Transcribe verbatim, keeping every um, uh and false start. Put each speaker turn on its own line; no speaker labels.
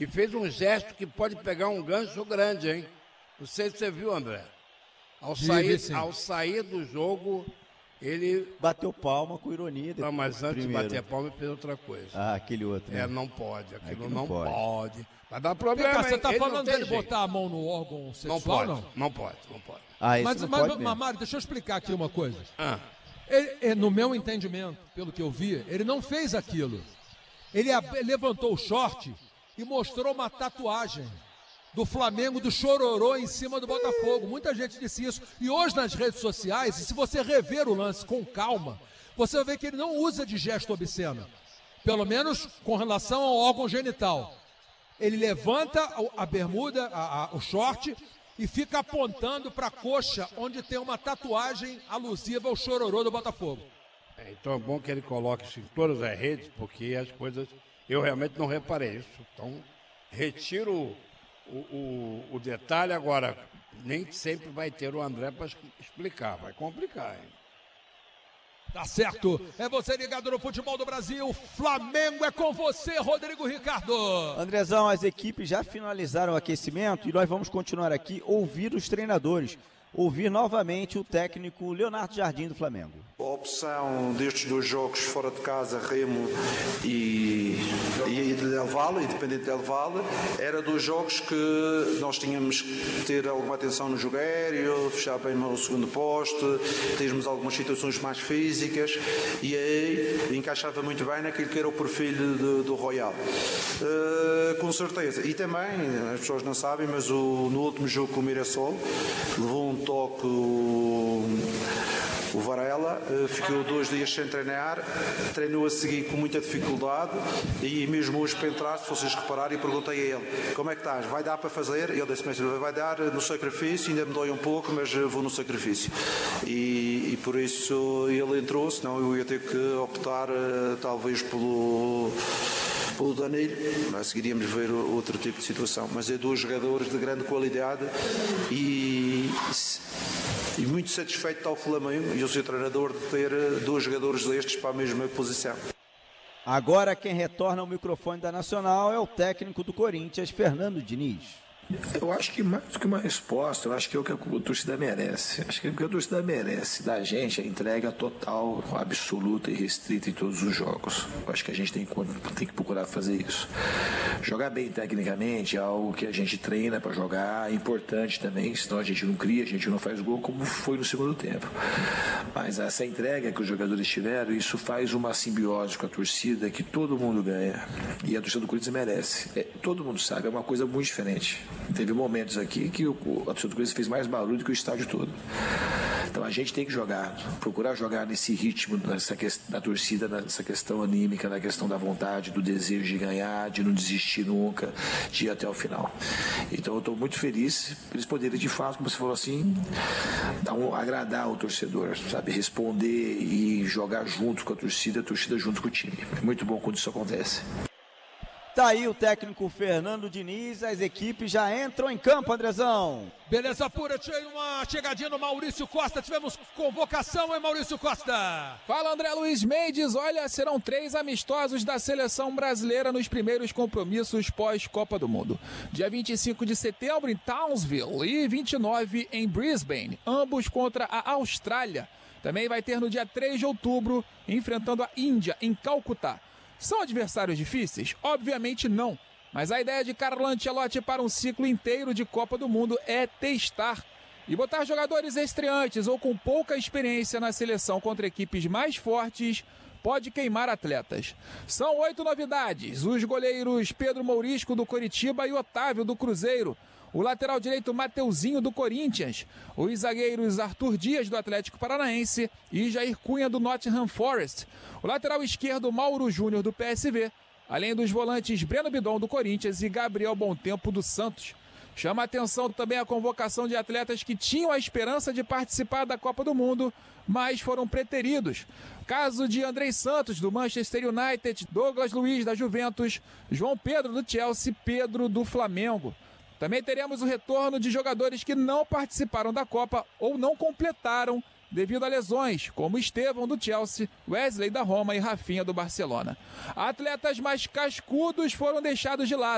e fez um gesto que pode pegar um gancho grande, hein? Não sei se você viu, André. Ao sair, ao sair do jogo, ele...
Bateu palma com ironia.
Não, mas antes primeiro. de bater palma, ele fez outra coisa.
Ah, aquele outro. Né?
É, não pode. Aquilo
não,
não
pode.
pode. Vai dar problema,
Cá, você tá
ele
falando dele
jeito.
botar a mão no órgão sexual,
não? Pode,
não?
não pode, não pode.
Ah, isso
mas,
não
mas,
pode
mas Mário, deixa eu explicar aqui uma coisa.
Ah.
Ele, ele, no meu entendimento, pelo que eu vi, ele não fez aquilo. Ele, a, ele levantou o short e mostrou uma tatuagem do Flamengo, do Chororô em cima do Botafogo. Muita gente disse isso. E hoje nas redes sociais, e se você rever o lance com calma, você vai ver que ele não usa de gesto obsceno. Pelo menos com relação ao órgão genital. Ele levanta a, a bermuda, a, a, o short, e fica apontando para a coxa, onde tem uma tatuagem alusiva ao Chororô do Botafogo.
É, então é bom que ele coloque isso em todas as redes, porque as coisas... Eu realmente não reparei isso. Então, retiro... O, o, o detalhe agora, nem sempre vai ter o André para explicar, vai complicar, hein?
Tá certo, é você ligado no futebol do Brasil, Flamengo é com você, Rodrigo Ricardo.
Andrezão, as equipes já finalizaram o aquecimento e nós vamos continuar aqui, ouvir os treinadores, ouvir novamente o técnico Leonardo Jardim do Flamengo.
A opção destes dois jogos fora de casa, Remo e, e de Del Valle, Independente Del Valle, era dois jogos que nós tínhamos que ter alguma atenção no jogo aéreo, fechar bem no segundo poste, termos algumas situações mais físicas, e aí encaixava muito bem naquilo que era o perfil de, do Royal. Uh, com certeza. E também, as pessoas não sabem, mas o, no último jogo com o Mirassol, levou um toque o, o Varela, ficou dois dias sem treinar, treinou a seguir com muita dificuldade, e mesmo hoje para entrar, se vocês repararem, perguntei a ele, como é que estás? Vai dar para fazer? E ele disse, vai dar no sacrifício, ainda me dói um pouco, mas vou no sacrifício. E, e por isso ele entrou, senão eu ia ter que optar talvez pelo... pelo Danilo, nós seguiríamos ver outro tipo de situação, mas é dois jogadores de grande qualidade e, e muito satisfeito está o Flamengo e o seu treinador de ter dois jogadores destes para a mesma posição.
Agora quem retorna ao microfone da Nacional é o técnico do Corinthians, Fernando Diniz.
Eu acho que mais do que uma resposta, eu acho que é o que a torcida merece. Acho que o que a torcida merece da gente é a entrega total, absoluta e restrita em todos os jogos. Eu acho que a gente tem que, tem que procurar fazer isso. Jogar bem tecnicamente é algo que a gente treina para jogar, é importante também, senão a gente não cria, a gente não faz gol, como foi no segundo tempo. Mas essa entrega que os jogadores tiveram, isso faz uma simbiose com a torcida que todo mundo ganha. E a torcida do Corinthians merece. É, todo mundo sabe, é uma coisa muito diferente. Teve momentos aqui que o, a torcida do Corinthians fez mais barulho do que o estádio todo. Então a gente tem que jogar, procurar jogar nesse ritmo, nessa questão da torcida, nessa questão anímica, na questão da vontade, do desejo de ganhar, de não desistir nunca, de ir até o final. Então eu estou muito feliz por eles poderem, de fato, como você falou assim, dar um, agradar o torcedor, sabe, responder e jogar junto com a torcida, a torcida junto com o time. É muito bom quando isso acontece.
Tá aí o técnico Fernando Diniz, as equipes já entram em campo, Andrezão.
Beleza pura, tinha uma chegadinha no Maurício Costa, tivemos convocação, hein, Maurício Costa?
Fala, André Luiz Mendes, olha, serão três amistosos da seleção brasileira nos primeiros compromissos pós-Copa do Mundo. Dia vinte e cinco de setembro em Townsville e vinte e nove em Brisbane, ambos contra a Austrália. Também vai ter no dia três de outubro, enfrentando a Índia em Calcutá. São adversários difíceis? Obviamente não. Mas a ideia de Carlo Ancelotti para um ciclo inteiro de Copa do Mundo é testar e botar jogadores estreantes ou com pouca experiência na seleção contra equipes mais fortes pode queimar atletas. São oito novidades. Os goleiros Pedro Mourisco do Coritiba e Otávio do Cruzeiro. O lateral direito Mateuzinho do Corinthians, os zagueiros Arthur Dias do Atlético Paranaense e Jair Cunha do Nottingham Forest, o lateral esquerdo Mauro Júnior do P S V, além dos volantes Breno Bidon do Corinthians e Gabriel Bontempo do Santos. Chama a atenção também a convocação de atletas que tinham a esperança de participar da Copa do Mundo, mas foram preteridos. Caso de Andrei Santos do Manchester United, Douglas Luiz da Juventus, João Pedro do Chelsea, Pedro do Flamengo. Também teremos o retorno de jogadores que não participaram da Copa ou não completaram devido a lesões, como Estevão do Chelsea, Wesley da Roma e Rafinha do Barcelona. Atletas mais cascudos foram deixados de lado.